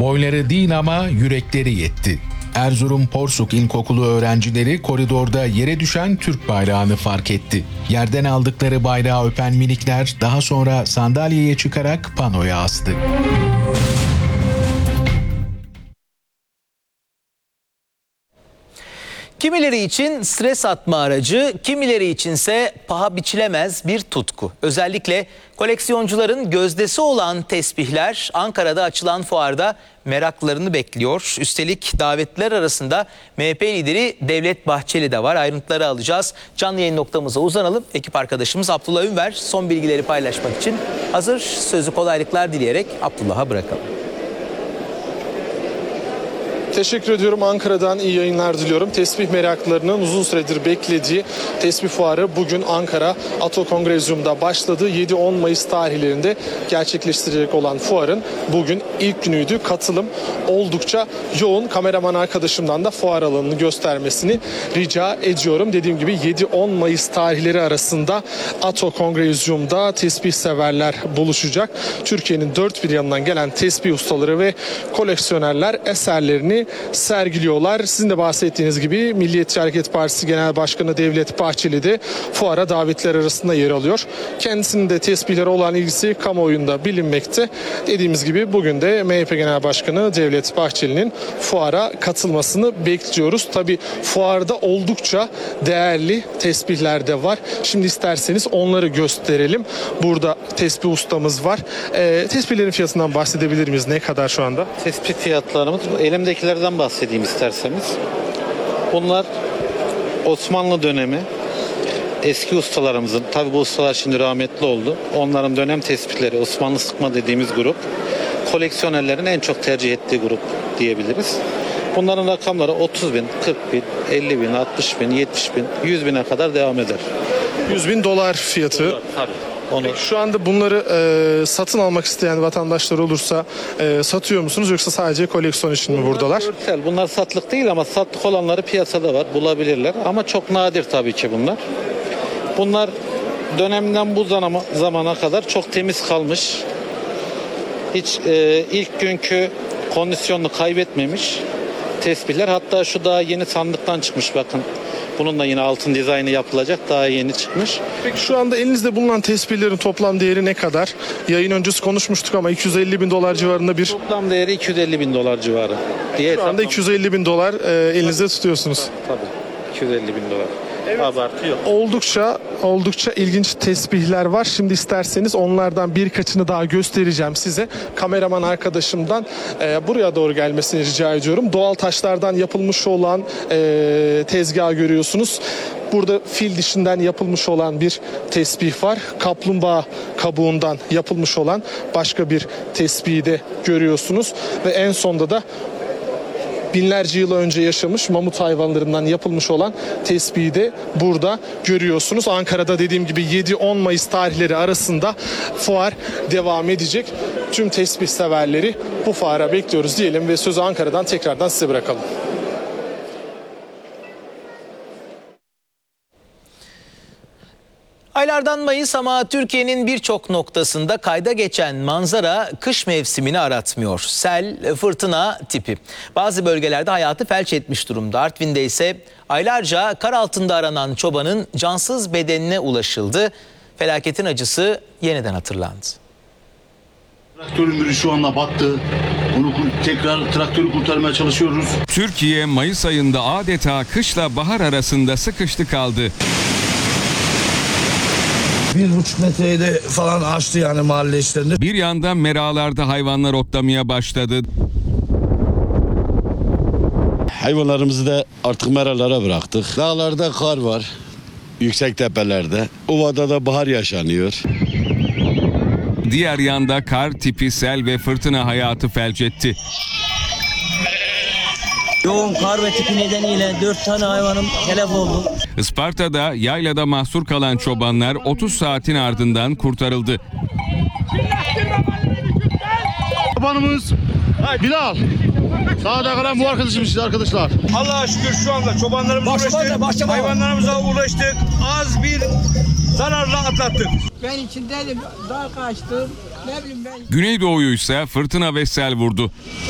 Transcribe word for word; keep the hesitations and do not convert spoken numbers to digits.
Boyları değil ama yürekleri yetti. Erzurum Porsuk İlkokulu öğrencileri koridorda yere düşen Türk bayrağını fark etti. Yerden aldıkları bayrağı öpen minikler daha sonra sandalyeye çıkarak panoya astı. Kimileri için stres atma aracı, kimileri içinse paha biçilemez bir tutku. Özellikle koleksiyoncuların gözdesi olan tesbihler Ankara'da açılan fuarda meraklarını bekliyor. Üstelik davetliler arasında M H P lideri Devlet Bahçeli de var. Ayrıntıları alacağız. Canlı yayın noktamıza uzanalım. Ekip arkadaşımız Abdullah Ünver son bilgileri paylaşmak için hazır. Sözü kolaylıklar dileyerek Abdullah'a bırakalım. Teşekkür ediyorum. Ankara'dan iyi yayınlar diliyorum. Tesbih meraklılarının uzun süredir beklediği tesbih fuarı bugün Ankara Ato Kongrezyum'da başladı. yedi on Mayıs tarihlerinde gerçekleştirecek olan fuarın bugün ilk günüydü. Katılım oldukça yoğun. Kameraman arkadaşımdan da fuar alanını göstermesini rica ediyorum. Dediğim gibi yedi on Mayıs tarihleri arasında Ato Kongrezyum'da tesbih severler buluşacak. Türkiye'nin dört bir yanından gelen tesbih ustaları ve koleksiyonerler eserlerini sergiliyorlar. Sizin de bahsettiğiniz gibi Milliyetçi Hareket Partisi Genel Başkanı Devlet Bahçeli de fuara davetliler arasında yer alıyor. Kendisinin de tesbihlere olan ilgisi kamuoyunda bilinmekte. Dediğimiz gibi bugün de M H P Genel Başkanı Devlet Bahçeli'nin fuara katılmasını bekliyoruz. Tabii fuarda oldukça değerli tesbihler de var. Şimdi isterseniz onları gösterelim. Burada tesbih ustamız var. Ee, tesbihlerin fiyatından bahsedebilir miyiz? Ne kadar şu anda? Tespit fiyatlarımız, elimdekilerden bahsedeyim isterseniz. Bunlar Osmanlı dönemi eski ustalarımızın, tabi bu ustalar şimdi rahmetli oldu. Onların dönem tespitleri, Osmanlı sıkma dediğimiz grup, koleksiyonerlerin en çok tercih ettiği grup diyebiliriz. Bunların rakamları otuz bin, kırk bin, elli bin, altmış bin, yetmiş bin, yüz bine kadar devam eder. yüz bin dolar fiyatı. Tabii. Onu... Peki şu anda bunları e, satın almak isteyen vatandaşlar olursa e, satıyor musunuz yoksa sadece koleksiyon için mi buradalar? Görsel. Bunlar satlık değil ama satlık olanları piyasada var, bulabilirler ama çok nadir tabii ki bunlar. Bunlar dönemden bu zamana, zamana kadar çok temiz kalmış. Hiç e, ilk günkü kondisyonunu kaybetmemiş tesbihler. Hatta şu daha yeni sandıktan çıkmış bakın. Bunun da yine altın dizaynı yapılacak. Daha yeni çıkmış. Peki şu anda elinizde bulunan tesbihlerin toplam değeri ne kadar? Yayın öncesi konuşmuştuk ama iki yüz elli bin dolar civarında bir... Toplam değeri iki yüz elli bin dolar civarı. Diye şu anda iki yüz elli bin dolar e, elinizde tutuyorsunuz. Tabii. iki yüz elli bin dolar. Evet. Abartı yok. Oldukça oldukça ilginç tesbihler var. Şimdi isterseniz onlardan birkaçını daha göstereceğim size. Kameraman arkadaşımdan e, buraya doğru gelmesini rica ediyorum. Doğal taşlardan yapılmış olan e, tezgahı görüyorsunuz. Burada fil dişinden yapılmış olan bir tesbih var. Kaplumbağa kabuğundan yapılmış olan başka bir tesbihi de görüyorsunuz. Ve en sonda da binlerce yıl önce yaşamış mamut hayvanlarından yapılmış olan tesbihi de burada görüyorsunuz. Ankara'da dediğim gibi yedi on Mayıs tarihleri arasında fuar devam edecek. Tüm tesbih severleri bu fuara bekliyoruz diyelim ve sözü Ankara'dan tekrardan size bırakalım. Aylardan Mayıs ama Türkiye'nin birçok noktasında kayda geçen manzara kış mevsimini aratmıyor. Sel, fırtına tipi. Bazı bölgelerde hayatı felç etmiş durumda. Artvin'de ise aylarca kar altında aranan çobanın cansız bedenine ulaşıldı. Felaketin acısı yeniden hatırlandı. Traktörün şu anda battı. Bunu tekrar traktörü kurtarmaya çalışıyoruz. Türkiye Mayıs ayında adeta kışla bahar arasında sıkıştı kaldı. Bir buçuk metreyi de falan aştı yani mahalle işlerinde. Bir yanda meralarda hayvanlar otlamaya başladı. Hayvanlarımızı da artık meralara bıraktık. Dağlarda kar var, yüksek tepelerde. Ovada da bahar yaşanıyor. Diğer yanda kar, tipi, sel ve fırtına hayatı felç etti. Yoğun kar ve tipi nedeniyle dört tane hayvanım telef oldu. Isparta'da yaylada mahsur kalan çobanlar otuz saatin ardından kurtarıldı. Çobanımız Bilal. Sağda kalan bu arkadaşımız arkadaşlar. Allah'a şükür şu anda çobanlarımıza uğraştık, hayvanlarımıza uğraştık. Az bir zararla atlattık. Ben içindeydim, dağ kaçtım. Ne bileyim ben. Güneydoğu'yu ise fırtına ve sel vurdu.